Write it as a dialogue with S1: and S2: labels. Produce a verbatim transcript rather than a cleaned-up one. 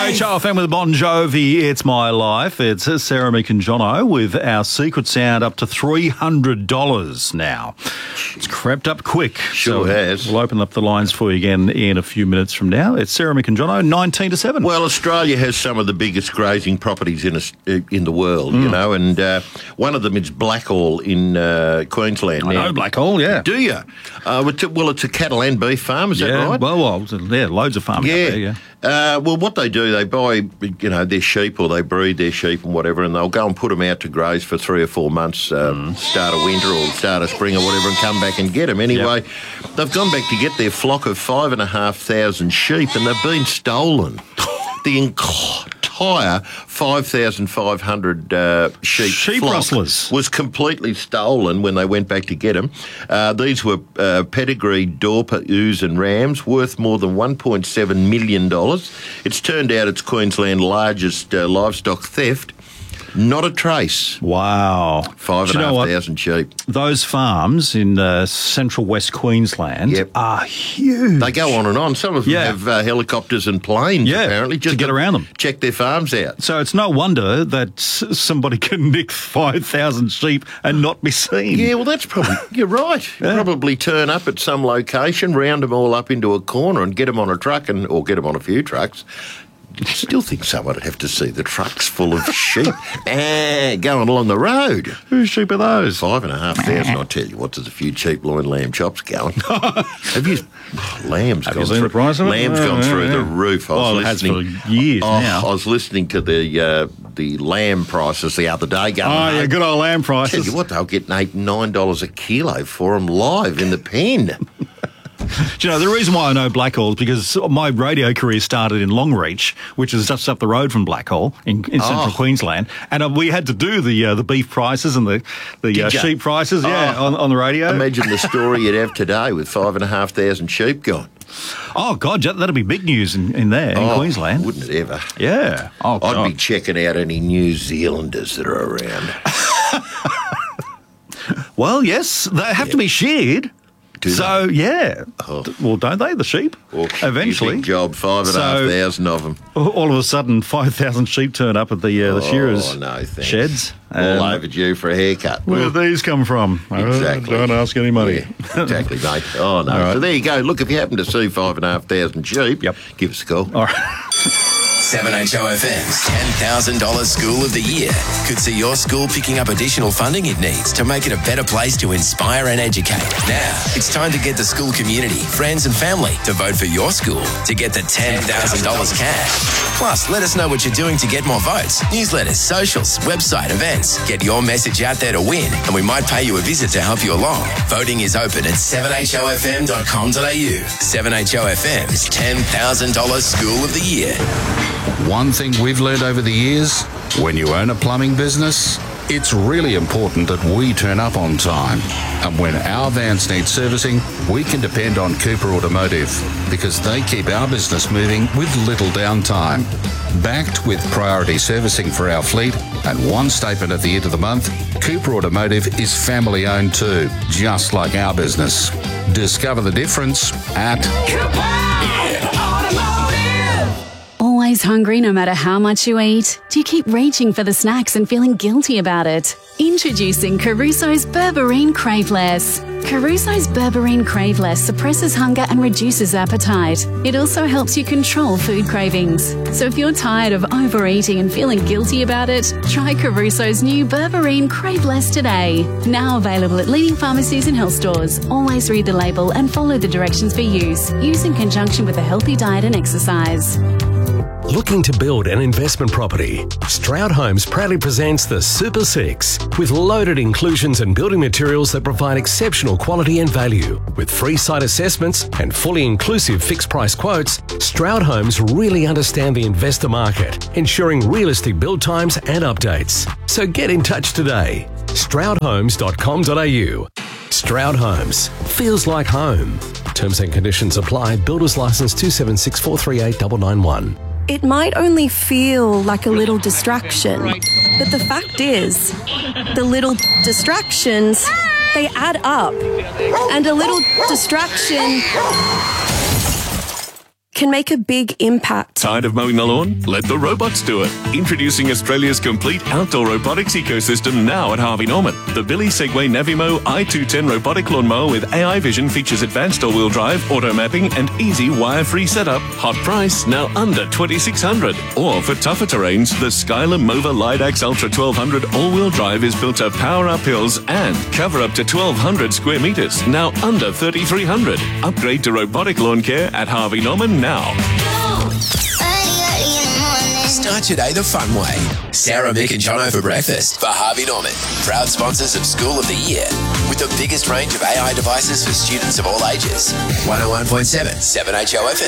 S1: H O F M with Bon Jovi, It's My Life. It's Sarah, Mick and Jono with our secret sound up to three hundred dollars now. It's crept up quick.
S2: Sure
S1: so
S2: has.
S1: We'll open up the lines for you again in a few minutes from now. It's Sarah, Mick and Jono, nineteen to seven.
S2: Well, Australia has some of the biggest grazing properties in a, in the world, mm. you know, and uh, one of them is Blackall in uh, Queensland.
S1: I
S2: now,
S1: know Blackall, yeah.
S2: Do you? Uh, it's a, well, it's a cattle and beef farm, is
S1: yeah,
S2: that right?
S1: Well, well, yeah, loads of farming
S2: yeah.
S1: up there, yeah.
S2: Uh, well, what they do, they buy, you know, their sheep or they breed their sheep and whatever, and they'll go and put them out to graze for three or four months, uh, mm. start of winter or start of spring or whatever, and come back and get them. Anyway, yep. they've gone back to get their flock of five and a half thousand sheep, and they've been stolen. The entire five thousand five hundred uh, sheep,
S1: sheep
S2: flock
S1: rustlers
S2: was completely stolen when they went back to get them. Uh, these were uh, pedigreed Dorper ewes and rams worth more than one point seven million dollars. It's turned out it's Queensland's largest uh, livestock theft. Not a trace.
S1: Wow.
S2: Five and a half thousand sheep.
S1: Those farms in uh, central West Queensland
S2: yep.
S1: are huge.
S2: They go on and on. Some of them yeah. have uh, helicopters and planes,
S1: yeah,
S2: apparently, just
S1: to get
S2: to
S1: around them.
S2: Check their farms out.
S1: So it's no wonder that somebody can nick five thousand sheep and not be seen.
S2: Yeah, well, that's probably, you're right. Yeah. Probably turn up at some location, round them all up into a corner and get them on a truck, and or get them on a few trucks. I still think someone would have to see the trucks full of sheep ah, going along the road.
S1: Whose sheep are those?
S2: Five and a half thousand. I'll tell you what, there's a few cheap loin lamb chops going. Have you? Oh, lamb's
S1: have
S2: gone
S1: you seen
S2: through.
S1: The price of it?
S2: Lamb's
S1: oh,
S2: gone
S1: yeah,
S2: through
S1: yeah.
S2: the roof. I was
S1: oh, it
S2: listening,
S1: has for years
S2: oh,
S1: now.
S2: I was listening to the uh, the lamb prices the other day. Going,
S1: oh, yeah, good old lamb prices.
S2: I tell you what, they'll get eight, nine dollars a kilo for them live in the pen.
S1: Do you know, the reason why I know Blackall is because my radio career started in Longreach, which is just up the road from Blackall in, in central
S2: oh.
S1: Queensland, and uh, we had to do the uh, the beef prices and the, the uh, sheep prices, yeah,
S2: oh.
S1: on, on the radio.
S2: Imagine the story you'd have today with five and a half thousand sheep gone.
S1: Oh, God, that'd be big news in, in there,
S2: oh,
S1: in Queensland.
S2: Wouldn't it ever?
S1: Yeah. Oh, God.
S2: I'd be checking out any New Zealanders that are around.
S1: Well, yes, they have yeah. to be sheared.
S2: Do
S1: so,
S2: they?
S1: yeah.
S2: Oh.
S1: Well, don't they, the sheep?
S2: Well,
S1: eventually.
S2: Big job, five and a half thousand of them.
S1: All of a sudden, five thousand sheep turn up at the, uh, the shearers'
S2: oh, no, thanks.
S1: sheds.
S2: All um, overdue for a haircut.
S1: Where do these come from?
S2: Exactly.
S1: Oh, don't ask any money.
S2: Yeah, exactly, mate. Oh, no. Right. So there you go. Look, if you happen to see five and a half thousand sheep,
S1: yep.
S2: give us a call.
S1: All right.
S3: seven H O F M's ten thousand dollars School of the Year could see your school picking up additional funding it needs to make it a better place to inspire and educate. Now, it's time to get the school community, friends and family to vote for your school to get the ten thousand dollars cash. Plus, let us know what you're doing to get more votes. Newsletters, socials, website, events. Get your message out there to win, and we might pay you a visit to help you along. Voting is open at seven H O F M dot com dot a u. seven H O F M's ten thousand dollars School of the Year.
S4: One thing we've learned over the years, when you own a plumbing business, it's really important that we turn up on time. And when our vans need servicing, we can depend on Cooper Automotive because they keep our business moving with little downtime. Backed with priority servicing for our fleet and one statement at the end of the month, Cooper Automotive is family owned too, just like our business. Discover the difference at
S5: Cooper Automotive. Always hungry no matter how much you eat? Do you keep reaching for the snacks and feeling guilty about it? Introducing Caruso's Berberine Craveless. Caruso's Berberine Craveless suppresses hunger and reduces appetite. It also helps you control food cravings. So if you're tired of overeating and feeling guilty about it, try Caruso's new Berberine Craveless today. Now available at leading pharmacies and health stores. Always read the label and follow the directions for use. Use in conjunction with a healthy diet and exercise.
S6: Looking to build an investment property? Stroud Homes proudly presents the Super Six with loaded inclusions and building materials that provide exceptional quality and value. With free site assessments and fully inclusive fixed price quotes, Stroud Homes really understand the investor market, ensuring realistic build times and updates. So get in touch today. stroud homes dot com dot a u. Stroud Homes. Feels like home. Terms and conditions apply. Builder's license two seven six four three eight nine nine one.
S7: It might only feel like a little distraction, but the fact is, the little distractions, they add up. And a little distraction can make a big impact.
S8: Tired of mowing the lawn? Let the robots do it. Introducing Australia's complete outdoor robotics ecosystem now at Harvey Norman. The Billy Segway Navimo i two ten robotic lawnmower with A I vision features advanced all-wheel drive, auto mapping and easy wire-free setup. Hot price, now under twenty-six hundred dollars. Or for tougher terrains, the Skylar Mova Lidax Ultra twelve hundred all-wheel drive is built to power up hills and cover up to twelve hundred square metres, now under thirty-three hundred dollars. Upgrade to robotic lawn care at Harvey Norman now.
S3: Start your day the fun way. Sarah, Mick and Jono for breakfast for Harvey Norman. Proud sponsors of School of the Year with the biggest range of A I devices for students of all ages. one oh one point seven, seven H O F M.